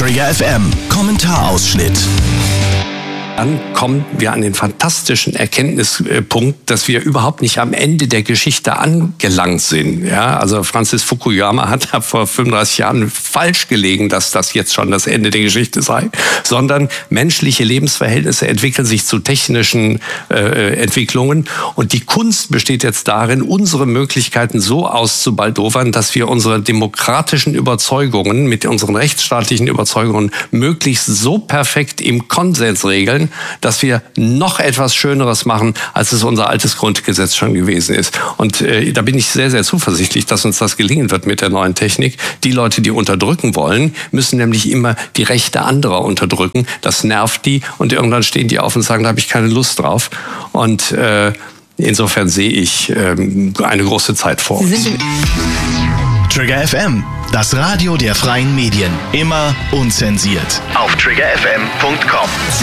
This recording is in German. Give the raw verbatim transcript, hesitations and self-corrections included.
Trigger F M Kommentarausschnitt. Dann kommen wir an den fantastischen Erkenntnispunkt, dass wir überhaupt nicht am Ende der Geschichte angelangt sind. Ja, also Francis Fukuyama hat da vor fünfunddreißig Jahren falsch gelegen, dass das jetzt schon das Ende der Geschichte sei, sondern menschliche Lebensverhältnisse entwickeln sich zu technischen äh, Entwicklungen und die Kunst besteht jetzt darin, unsere Möglichkeiten so auszubaldowern, dass wir unsere demokratischen Überzeugungen mit unseren rechtsstaatlichen Überzeugungen möglichst so perfekt im Konsens regeln, dass wir noch etwas Schöneres machen, als es unser altes Grundgesetz schon gewesen ist. Und äh, da bin ich sehr, sehr zuversichtlich, dass uns das gelingen wird mit der neuen Technik. Die Leute, die unterdrücken wollen, müssen nämlich immer die Rechte anderer unterdrücken. Das nervt die und irgendwann stehen die auf und sagen, da habe ich keine Lust drauf. Und äh, insofern sehe ich ähm, eine große Zeit vor uns. Trigger F M, das Radio der freien Medien. Immer unzensiert. Auf trigger f m punkt com.